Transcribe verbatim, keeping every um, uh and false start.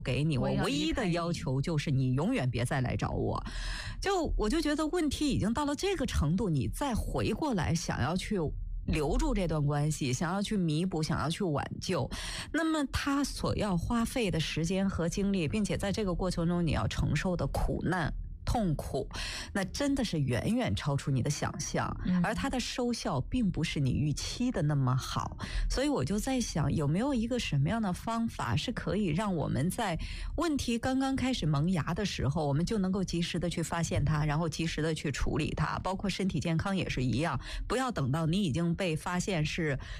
给你，我唯一的要求就是你永远别再来找我。就我就觉得问题已经到了这个程度，你再回过来想要去留住这段关系，想要去弥补，想要去挽救，那么他所要花费的时间和精力，并且在这个过程中你要承受的苦难痛苦，那真的是远远超出你的想象，而它的收效并不是你预期的那么好。所以我就在想，有没有一个什么样的方法是可以让我们在问题刚刚开始萌芽的时候，我们就能够及时的去发现它，然后及时的去处理它。包括身体健康也是一样，不要等到你已经被发现是